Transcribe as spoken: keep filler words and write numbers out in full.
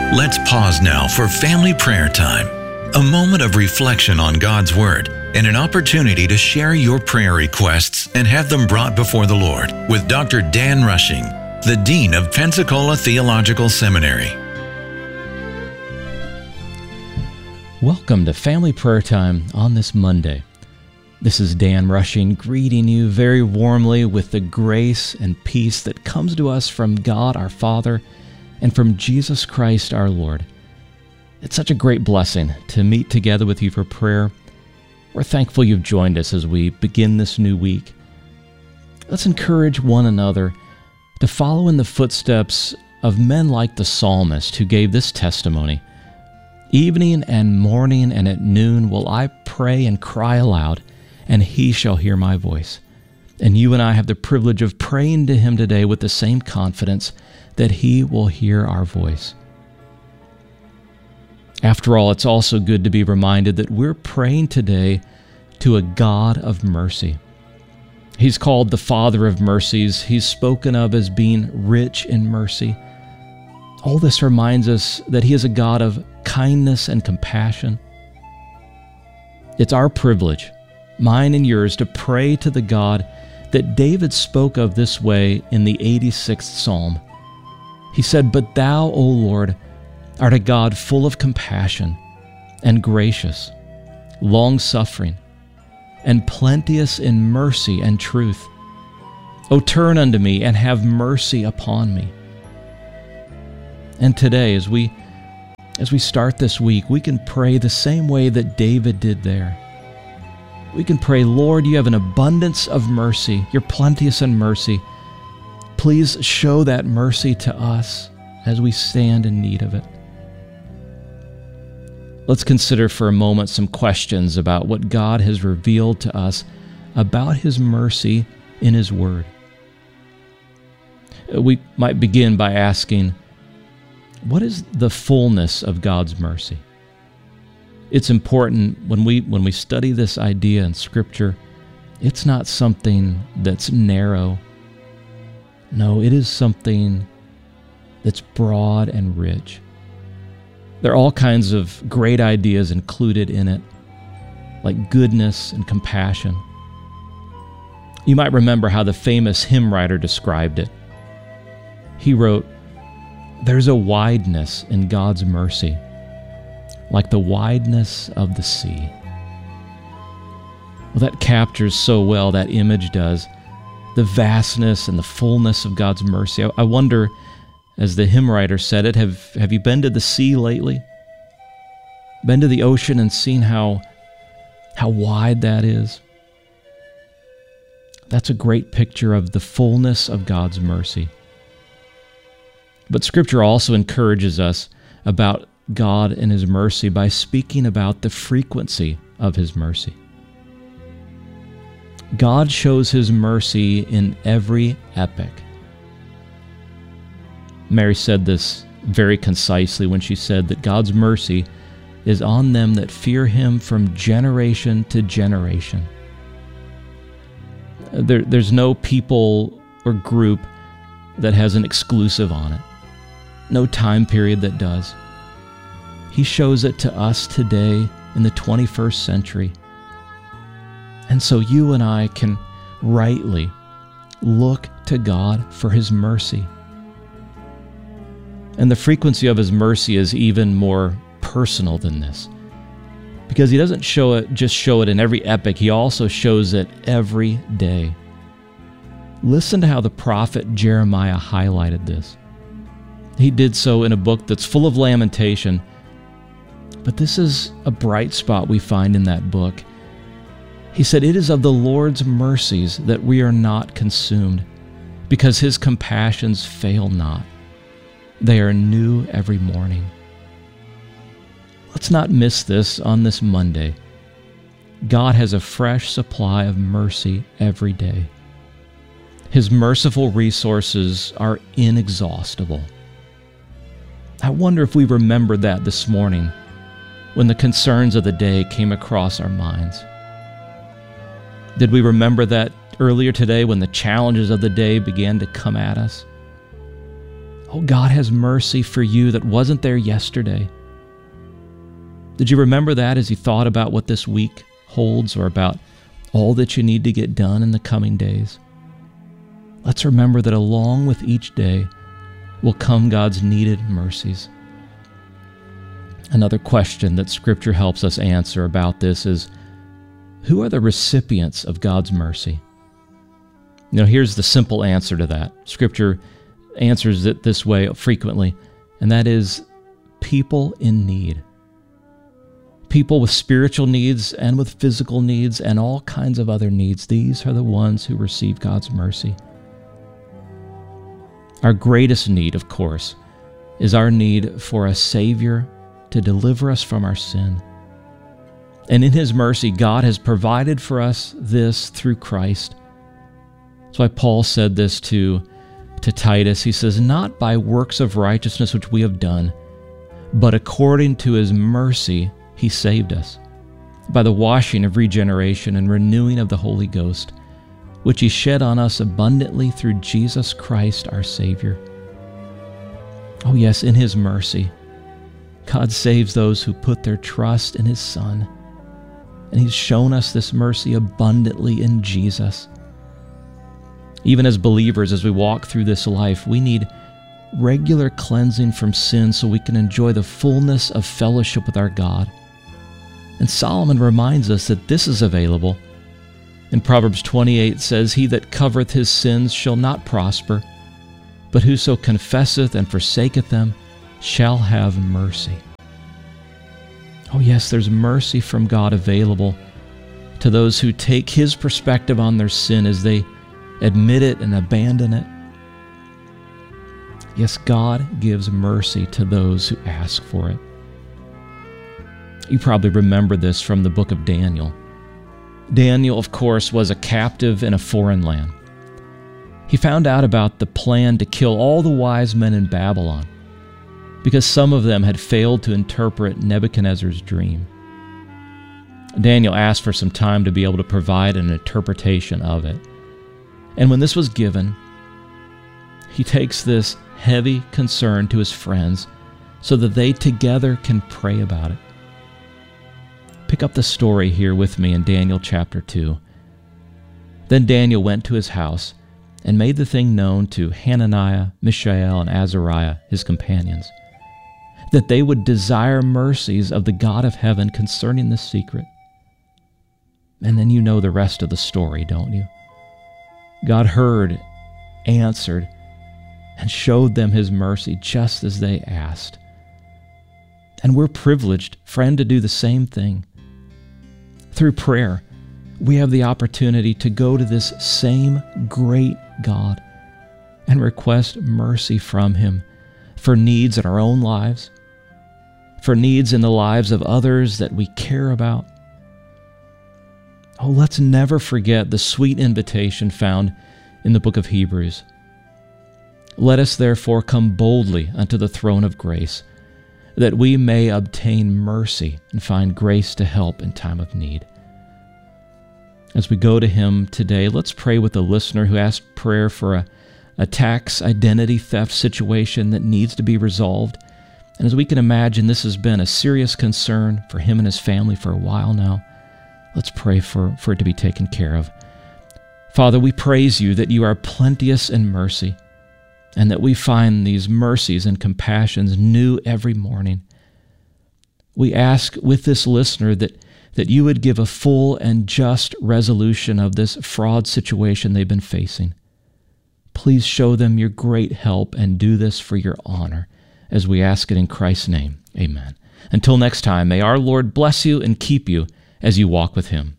Let's pause now for family prayer time, a moment of reflection on God's Word and an opportunity to share your prayer requests and have them brought before the Lord with Doctor Dan Rushing, the Dean of Pensacola Theological Seminary. Welcome to Family Prayer Time on this Monday. This is Dan Rushing greeting you very warmly with the grace and peace that comes to us from God our Father and from Jesus Christ our Lord. It's such a great blessing to meet together with you for prayer. We're thankful you've joined us as we begin this new week. Let's encourage one another to follow in the footsteps of men like the psalmist who gave this testimony. Evening and morning and at noon will I pray and cry aloud, and he shall hear my voice. And you and I have the privilege of praying to him today with the same confidence that he will hear our voice. After all, it's also good to be reminded that we're praying today to a God of mercy. He's called the Father of mercies. He's spoken of as being rich in mercy. All this reminds us that he is a God of kindness and compassion. It's our privilege, mine and yours, to pray to the God that David spoke of this way in the eighty-sixth Psalm. He said, "But thou, O Lord, art a God full of compassion and gracious, long-suffering, and plenteous in mercy and truth. O turn unto me and have mercy upon me." And today, as we as we start this week, we can pray the same way that David did there. We can pray, "Lord, you have an abundance of mercy. You're plenteous in mercy. Please show that mercy to us as we stand in need of it." Let's consider for a moment some questions about what God has revealed to us about his mercy in his word. We might begin by asking, what is the fullness of God's mercy? It's important when we when we study this idea in Scripture, it's not something that's narrow. No, it is something that's broad and rich. There are all kinds of great ideas included in it, like goodness and compassion. You might remember how the famous hymn writer described it. He wrote, "There's a wideness in God's mercy, like the wideness of the sea." Well, that captures so well, that image does, the vastness and the fullness of God's mercy. I wonder, as the hymn writer said it, have, have you been to the sea lately? Been to the ocean and seen how, how wide that is? That's a great picture of the fullness of God's mercy. But Scripture also encourages us about God and his mercy by speaking about the frequency of his mercy. God shows his mercy in every epoch. Mary said this very concisely when she said that God's mercy is on them that fear him from generation to generation. There, there's no people or group that has an exclusive on it. No time period that does. He shows it to us today in the twenty-first century. And so you and I can rightly look to God for his mercy. And the frequency of his mercy is even more personal than this, because he doesn't show it just show it in every epoch. He also shows it every day. Listen to how the prophet Jeremiah highlighted this. He did so in a book that's full of lamentation, but this is a bright spot we find in that book. He said, "It is of the Lord's mercies that we are not consumed, because his compassions fail not. They are new every morning." Let's not miss this on this Monday. God has a fresh supply of mercy every day. His merciful resources are inexhaustible. I wonder if we remembered that this morning when the concerns of the day came across our minds. Did we remember that earlier today when the challenges of the day began to come at us? Oh, God has mercy for you that wasn't there yesterday. Did you remember that as you thought about what this week holds or about all that you need to get done in the coming days? Let's remember that along with each day will come God's needed mercies. Another question that Scripture helps us answer about this is, who are the recipients of God's mercy? You know, here's the simple answer to that. Scripture answers it this way frequently, and that is people in need. People with spiritual needs and with physical needs and all kinds of other needs. These are the ones who receive God's mercy. Our greatest need, of course, is our need for a Savior to deliver us from our sin. And in His mercy, God has provided for us this through Christ. That's why Paul said this to, to Titus. He says, not by works of righteousness which we have done, but according to His mercy He saved us, by the washing of regeneration and renewing of the Holy Ghost, which He shed on us abundantly through Jesus Christ our Savior. Oh yes, in His mercy, God saves those who put their trust in His Son. And He's shown us this mercy abundantly in Jesus. Even as believers, as we walk through this life, we need regular cleansing from sin so we can enjoy the fullness of fellowship with our God. And Solomon reminds us that this is available. In Proverbs twenty-eight says, he that covereth his sins shall not prosper, but whoso confesseth and forsaketh them shall have mercy. Oh yes, there's mercy from God available to those who take His perspective on their sin as they admit it and abandon it. Yes, God gives mercy to those who ask for it. You probably remember this from the book of Daniel. Daniel, of course, was a captive in a foreign land. He found out about the plan to kill all the wise men in Babylon because some of them had failed to interpret Nebuchadnezzar's dream. Daniel asked for some time to be able to provide an interpretation of it. And when this was given, he takes this heavy concern to his friends so that they together can pray about it. Pick up the story here with me in Daniel chapter two. Then Daniel went to his house and made the thing known to Hananiah, Mishael, and Azariah, his companions, that they would desire mercies of the God of heaven concerning this secret. And then you know the rest of the story, don't you? God heard, answered, and showed them His mercy just as they asked. And we're privileged, friend, to do the same thing. Through prayer, we have the opportunity to go to this same great God and request mercy from Him for needs in our own lives, for needs in the lives of others that we care about. Oh, let's never forget the sweet invitation found in the book of Hebrews. Let us therefore come boldly unto the throne of grace, that we may obtain mercy and find grace to help in time of need. As we go to Him today, let's pray with the listener who asked prayer for a, a tax identity theft situation that needs to be resolved. And as we can imagine, this has been a serious concern for him and his family for a while now. Let's pray for, for it to be taken care of. Father, we praise You that You are plenteous in mercy, and that we find these mercies and compassions new every morning. We ask with this listener that, that You would give a full and just resolution of this fraud situation they've been facing. Please show them Your great help and do this for Your honor, as we ask it in Christ's name. Amen. Until next time, may our Lord bless you and keep you as you walk with Him.